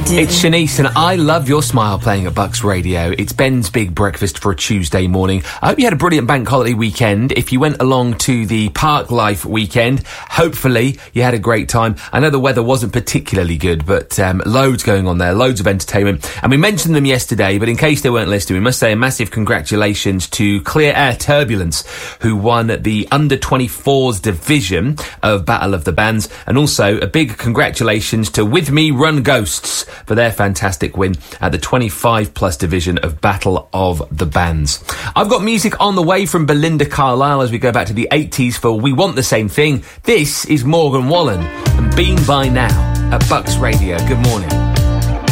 It's Shanice and I Love Your Smile playing at Bucks Radio. It's Ben's Big Breakfast for a Tuesday morning. I hope you had a brilliant bank holiday weekend. If you went along to the Park Life weekend, hopefully you had a great time. I know the weather wasn't particularly good, but loads going on there, loads of entertainment. And we mentioned them yesterday, but in case they weren't listening, we must say a massive congratulations to Clear Air Turbulence, who won the Under-24s division of Battle of the Bands. And also a big congratulations to With Me Run Ghosts for their fantastic win at the 25-plus division of Battle of the Bands. I've got music on the way from Belinda Carlisle as we go back to the 80s for We Want the Same Thing. This is Morgan Wallen and Been By Now at Bucks Radio. Good morning.